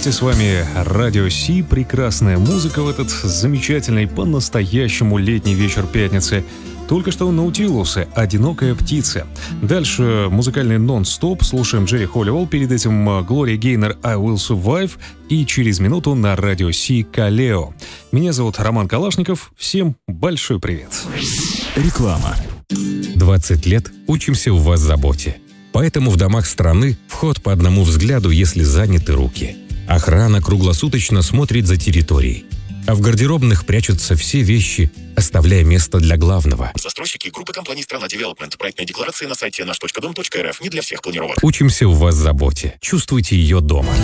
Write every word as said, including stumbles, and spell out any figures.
вместе с вами Радио Си. Прекрасная музыка в этот замечательный, по-настоящему летний вечер пятницы. Только что Наутилусы, «Одинокая птица». Дальше музыкальный нон-стоп. Слушаем Джерри Холливелл. Перед этим Глория Гейнор «I Will Survive». И через минуту на Радио Си «Калео». Меня зовут Роман Калашников. Всем большой привет. Реклама. двадцать лет учимся у вас заботе. Поэтому в домах страны вход по одному взгляду, если заняты руки. Охрана круглосуточно смотрит за территорией. А в гардеробных прячутся все вещи, оставляя место для главного. Застройщики группы компаний «Страна Девелопмент». Проектная декларация на сайте наш точка дом точка эр эф. Не для всех планировок. Учимся у вас заботе. Чувствуйте ее дома.